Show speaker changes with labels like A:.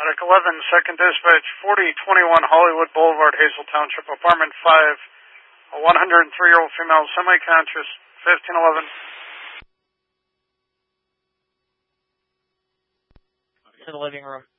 A: Medic 11, second dispatch, 4021 Hollywood Boulevard, Hazel Township, apartment 5, a 103-year-old female, semi-conscious, 1511.
B: To the living room.